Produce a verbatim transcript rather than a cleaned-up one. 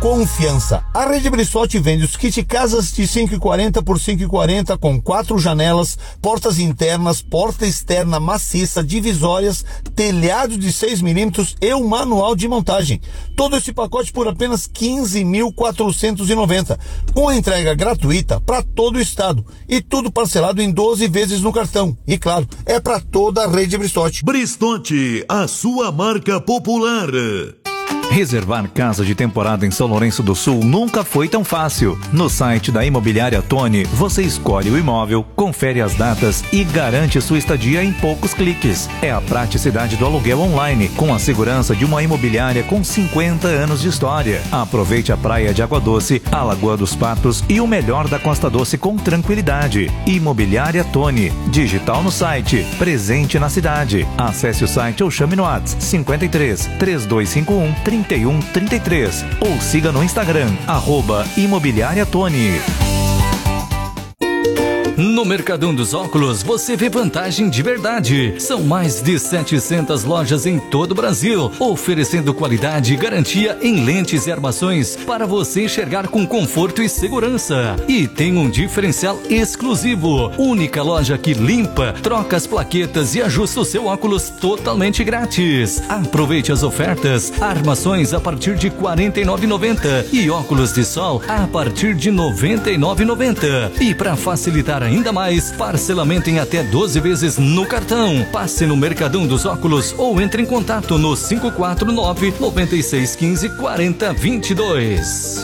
confiança. A Rede Brizotti vende os kit casas de cinco e quarenta por cinco e quarenta com quatro janelas, portas internas, porta externa maciça, divisórias, telhado de seis milímetros e o manual de montagem. Todo esse pacote por apenas quinze mil quatrocentos e noventa, com a entrega gratuita para todo o estado e tudo parcelado em doze vezes no cartão. E claro, é para toda a Rede Brizotti. Brizotti, a sua marca popular. Reservar casa de temporada em São Lourenço do Sul nunca foi tão fácil. No site da Imobiliária Tony, você escolhe o imóvel, confere as datas e garante sua estadia em poucos cliques. É a praticidade do aluguel online, com a segurança de uma imobiliária com cinquenta anos de história. Aproveite a praia de Água Doce, a Lagoa dos Patos e o melhor da Costa Doce com tranquilidade. Imobiliária Tony, digital no site, presente na cidade. Acesse o site ou chame no WhatsApp cinquenta e três, três dois cinco um, trinta e um trinta e três ou siga no Instagram, arroba Imobiliária Tony. No Mercadão dos Óculos, você vê vantagem de verdade. São mais de setecentas lojas em todo o Brasil, oferecendo qualidade e garantia em lentes e armações para você enxergar com conforto e segurança. E tem um diferencial exclusivo. Única loja que limpa, troca as plaquetas e ajusta o seu óculos totalmente grátis. Aproveite as ofertas. Armações a partir de quarenta e nove reais e noventa centavos e óculos de sol a partir de noventa e nove reais e noventa centavos. E para facilitar ainda mais, parcelamento em até doze vezes no cartão. Passe no Mercadão dos Óculos ou entre em contato no cinco quatro nove, nove seis um cinco, quatro zero dois dois.